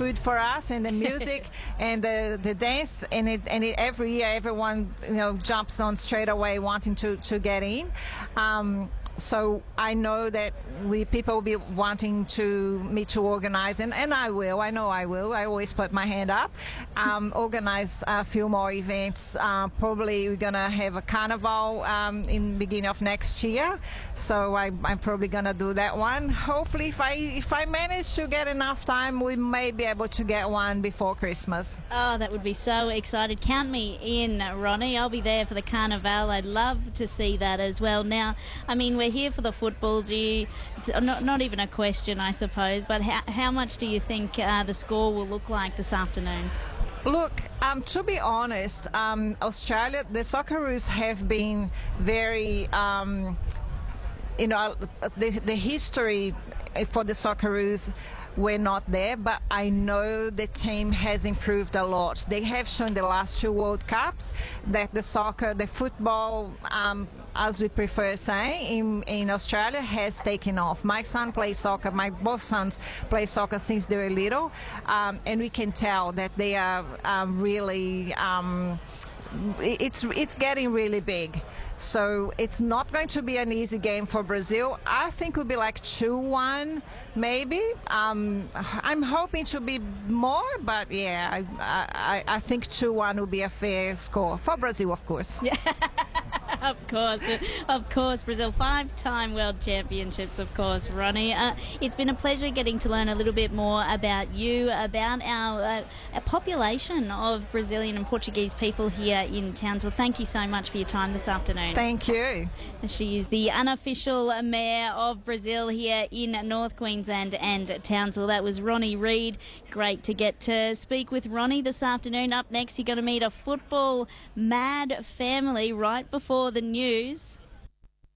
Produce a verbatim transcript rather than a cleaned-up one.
food for us, and the music and the, the dance, and it, and it, every year everyone you know jumps on straight away wanting to, to get in. Um, So I know that we people will be wanting to me to organize, and, and I will. I know I will. I always put my hand up. Um, organize a few more events. Uh, probably we're gonna have a carnival um, in the beginning of next year. So I, I'm probably gonna do that one. Hopefully, if I if I manage to get enough time, we may be able to get one before Christmas. Oh, that would be so excited. Count me in, Ronnie. I'll be there for the carnival. I'd love to see that as well. Now, I mean, we're here for the football. Do you, it's not, not even a question, I suppose, but how, how much do you think uh, the score will look like this afternoon? Look, um, to be honest, um, Australia, the Socceroos have been very, um, you know, the, the history for the Socceroos were not there, but I know the team has improved a lot. They have shown the last two World Cups that the soccer, the football, um, as we prefer saying, in, in Australia has taken off. My son plays soccer, my both sons play soccer since they were little, um, and we can tell that they are um, really, um, it's, it's getting really big. So it's not going to be an easy game for Brazil. I think it will be like two one, maybe. Um, I'm hoping to be more, but yeah, I, I, I think two one will be a fair score for Brazil, of course. Yeah. Of course, of course, Brazil, five-time world championships, of course, Ronnie. Uh, it's been a pleasure getting to learn a little bit more about you, about our, uh, our population of Brazilian and Portuguese people here in Townsville. Thank you so much for your time this afternoon. Thank you. She is the unofficial mayor of Brazil here in North Queensland and Townsville. That was Ronnie Reid. Great to get to speak with Ronnie this afternoon. Up next, you're going to meet a football mad family right before the news.